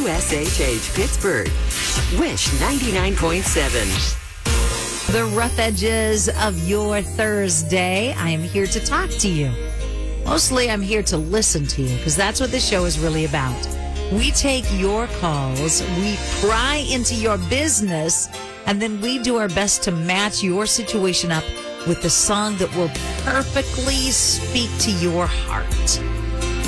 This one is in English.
WSHH Pittsburgh. Wish 99.7. The rough edges of your Thursday. I am here to talk to you. Mostly I'm here to listen to you because that's what the show is really about. We take your calls, we pry into your business, and then we do our best to match your situation up with the song that will perfectly speak to your heart.